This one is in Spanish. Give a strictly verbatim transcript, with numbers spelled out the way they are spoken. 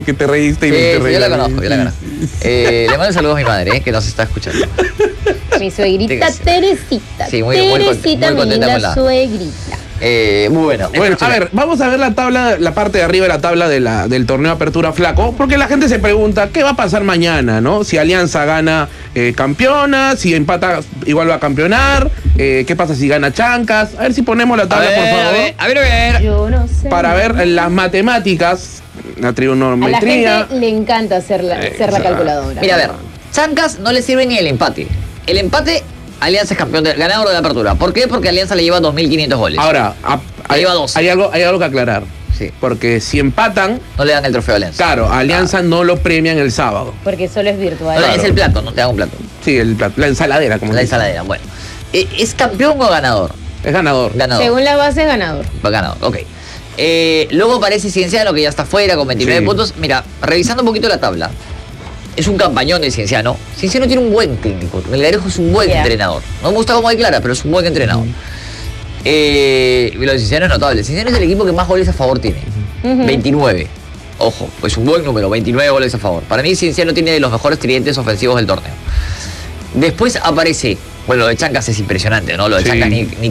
Que te reíste y Sí, te sí, reíste. yo la conozco, yo la conozco. Eh, le mando saludos a mi madre, eh, que nos está escuchando. Mi suegrita Teresita. Sí, muy- muy conte- Teresita, muy mi contenta linda con la- suegrita. Eh, bueno, Bueno, escuchen, a ver, vamos a ver la tabla, la parte de arriba de la tabla de la, del torneo Apertura Flaco, porque la gente se pregunta, ¿qué va a pasar mañana, no? Si Alianza gana, eh, campeona, si empata, igual va a campeonar, eh, ¿qué pasa si gana Chancas? A ver si ponemos la A tabla, ver, por a favor, ver, a ver, a ver. Yo no sé. para ver las matemáticas, la A la trigonometría. gente le encanta hacer la, Eh, hacer la o sea, calculadora. Mira, a ver, Chancas no le sirve ni el empate. El empate, Alianza es campeón de, ganador de la apertura. ¿Por qué? Porque Alianza le lleva dos mil quinientos goles. Ahora, a- hay, lleva doce. hay algo, hay algo que aclarar, Sí. porque si empatan, No le dan el trofeo a Alianza. claro, a Alianza no lo premian el sábado. Porque solo es virtual. No, Claro. es el plato, no te dan un plato. Sí, el plat- la ensaladera, como La se dice. ensaladera, bueno. Eh, ¿Es campeón o ganador? Es ganador. Ganador. Según la base, ganador. Ganador, ok. Eh, luego aparece Cienciano, que ya está fuera con veintinueve Sí. puntos. Mira, revisando un poquito la tabla. Es un campañón de Cienciano. Cienciano tiene un buen técnico. Melgarejo es un buen Yeah. entrenador. No me gusta cómo declara, pero es un buen entrenador. Eh, y lo de Cienciano es notable. Cienciano es el equipo que más goles a favor tiene. Ujú. veintinueve. Ojo, es un buen número, veintinueve goles a favor. Para mí Cienciano tiene de los mejores tridentes ofensivos del torneo. Después aparece, bueno, lo de Chancas es impresionante, ¿no? Lo de Sí. Chancas ni, ni